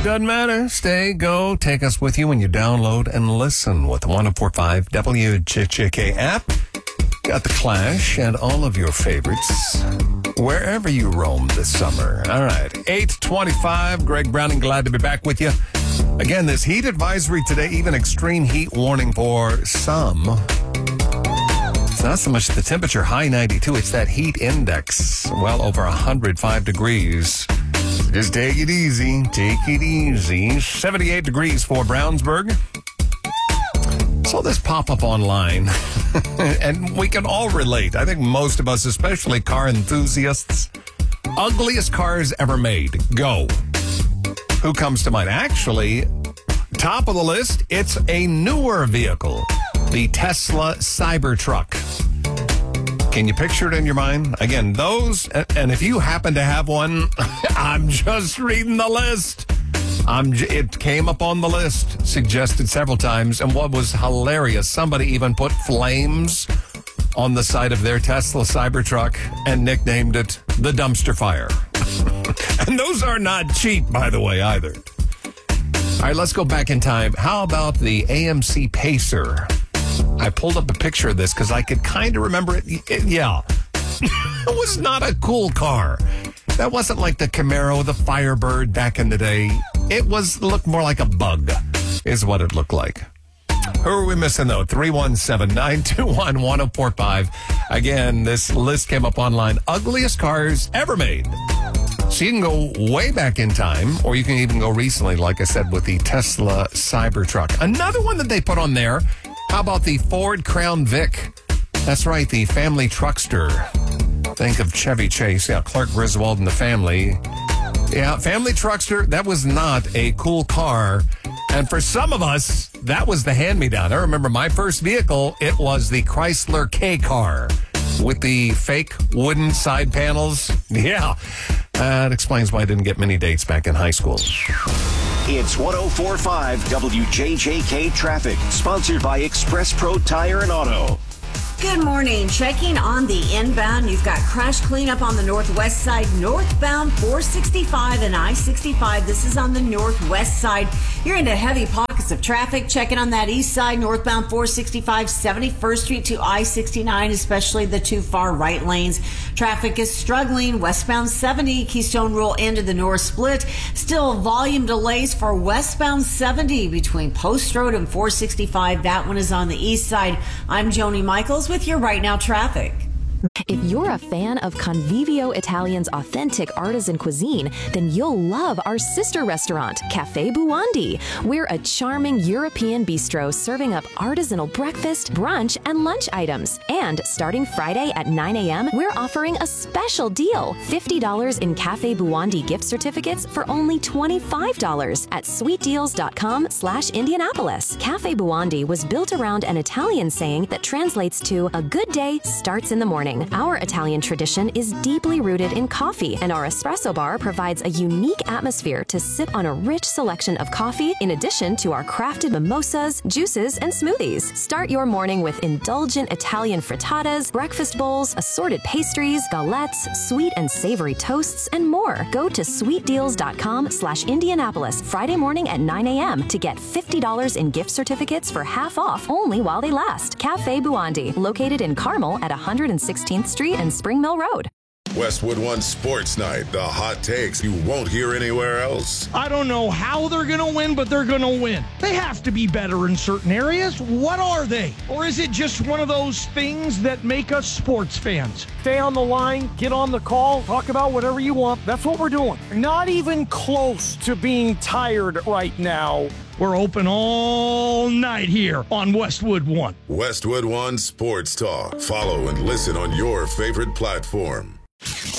Doesn't matter. Stay, go. Take us with you when you download and listen with the 104.5 WJJK app. Got the Clash and all of your favorites wherever you roam this summer. All right, 8:25. Greg Browning, glad to be back with you. Again, this heat advisory today, even extreme heat warning for some. It's not so much the temperature, high 92. It's that heat index, well over 105 degrees. Just take it easy. Take it easy. 78 degrees for Brownsburg. Saw this pop up online, and we can all relate. I think most of us, especially car enthusiasts. Ugliest cars ever made. Go. Who comes to mind? Actually, top of the list, it's a newer vehicle. The Tesla Cybertruck. Can you picture it in your mind? Again, those, and if you happen to have one, I'm just reading the list. It came up on the list, suggested several times, and what was hilarious, somebody even put flames on the side of their Tesla Cybertruck and nicknamed it the dumpster fire. And those are not cheap, by the way, either. All right, let's go back in time. How about the AMC Pacer? I pulled up a picture of this because I could kind of remember it. Yeah. It was not a cool car. That wasn't like the Camaro, the Firebird back in the day. It looked more like a bug, is what it looked like. Who are we missing, though? 317-921-1045. Again, this list came up online. Ugliest cars ever made. So you can go way back in time, or you can even go recently, like I said, with the Tesla Cybertruck. Another one that they put on there, how about the Ford Crown Vic? That's right, the family truckster. Think of Chevy Chase, yeah, Clark Griswold and the family. Yeah, family truckster, that was not a cool car. And for some of us, that was the hand-me-down. I remember my first vehicle, it was the Chrysler K car with the fake wooden side panels. Yeah, that explains why I didn't get many dates back in high school. It's 104.5 WJJK Traffic, sponsored by Express Pro Tire and Auto. Good morning. Checking on the inbound, you've got crash cleanup on the northwest side, northbound 465 and I-65. This is on the northwest side. You're into heavy pockets of traffic. Checking on that east side, northbound 465, 71st Street to I-69, especially the two far right lanes. Traffic is struggling. Westbound 70, Keystone Rule into the north split. Still volume delays for westbound 70 between Post Road and 465. That one is on the east side. I'm Joni Michaels with your Right Now traffic. If you're a fan of Convivio Italian's authentic artisan cuisine, then you'll love our sister restaurant, Cafe Buondi. We're a charming European bistro serving up artisanal breakfast, brunch, and lunch items. And starting Friday at 9 a.m., we're offering a special deal, $50 in Cafe Buondi gift certificates for only $25 at sweetdeals.com/Indianapolis. Cafe Buondi was built around an Italian saying that translates to "a good day starts in the morning." Our Italian tradition is deeply rooted in coffee, and our espresso bar provides a unique atmosphere to sip on a rich selection of coffee, in addition to our crafted mimosas, juices, and smoothies. Start your morning with indulgent Italian frittatas, breakfast bowls, assorted pastries, galettes, sweet and savory toasts, and more. Go to sweetdeals.com/Indianapolis Friday morning at 9 a.m. to get $50 in gift certificates for half off only while they last. Cafe Buondi, located in Carmel at 116th Street and Spring Mill Road. Westwood One Sports Night, the hot takes you won't hear anywhere else. I don't know how they're going to win, but they're going to win. They have to be better in certain areas. What are they? Or is it just one of those things that make us sports fans? Stay on the line, get on the call, talk about whatever you want. That's what we're doing. Not even close to being tired right now. We're open all night here on Westwood One. Westwood One Sports Talk. Follow and listen on your favorite platform.